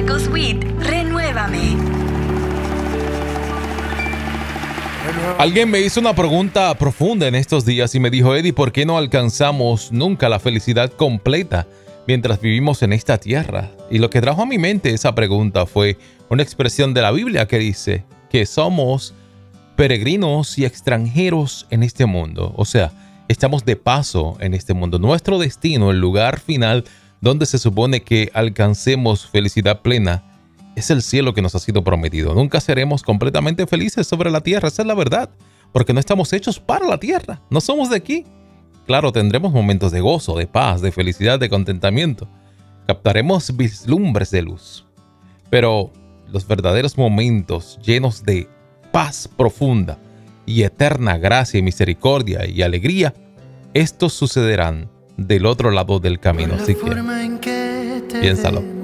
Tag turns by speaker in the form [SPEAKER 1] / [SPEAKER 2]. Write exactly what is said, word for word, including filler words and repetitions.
[SPEAKER 1] Marcos Witt, Renuévame.
[SPEAKER 2] Alguien me hizo una pregunta profunda en estos días y me dijo: Eddie, ¿por qué no alcanzamos nunca la felicidad completa mientras vivimos en esta tierra? Y lo que trajo a mi mente esa pregunta fue una expresión de la Biblia que dice que somos peregrinos y extranjeros en este mundo. O sea, estamos de paso en este mundo. Nuestro destino, el lugar final donde se supone que alcancemos felicidad plena, es el cielo que nos ha sido prometido. Nunca seremos completamente felices sobre la tierra, esa es la verdad, porque no estamos hechos para la tierra, no somos de aquí. Claro, tendremos momentos de gozo, de paz, de felicidad, de contentamiento. Captaremos vislumbres de luz. Pero los verdaderos momentos llenos de paz profunda y eterna gracia y misericordia y alegría, estos sucederán del otro lado del camino. Así que piénsalo.